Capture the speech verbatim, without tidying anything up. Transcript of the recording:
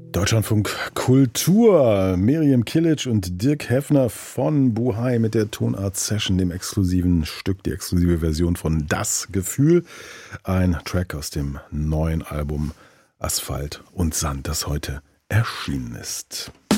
Deutschlandfunk Kultur, Miriam Kilic und Dirk Heffner von Buhai mit der Tonart Session, dem exklusiven Stück, die exklusive Version von Das Gefühl. Ein Track aus dem neuen Album Asphalt und Sand, das heute erschienen ist.